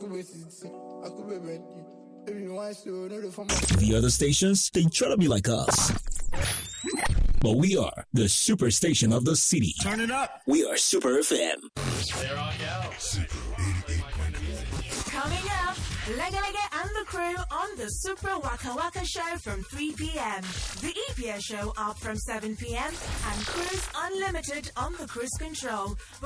The other stations, they try to be like us. But we are the superstation of the city. Turn it up. We are Super FM. There I go. Super 88.1. Coming up, Lega Lega and the crew on the Super Waka Waka show from 3 p.m. The EPS show up from 7 p.m. and Cruise Unlimited on the cruise control.